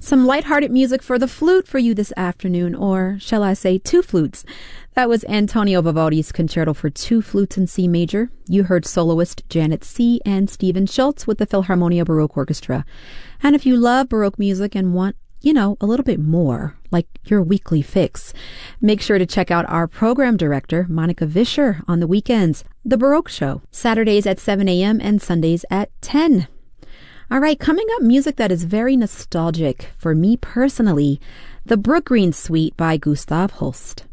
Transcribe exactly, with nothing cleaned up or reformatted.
Some lighthearted music for the flute for you this afternoon, or shall I say two flutes. That was Antonio Vivaldi's Concerto for Two Flutes in C Major. You heard soloist Janet C. and Stephen Schultz with the Philharmonia Baroque Orchestra. And if you love Baroque music and want, you know, a little bit more, like your weekly fix, make sure to check out our program director, Monica Vischer, on the weekends, The Baroque Show, Saturdays at seven a.m. and Sundays at ten. All right, coming up, music that is very nostalgic for me personally, the Brookgreen Suite by Gustav Holst.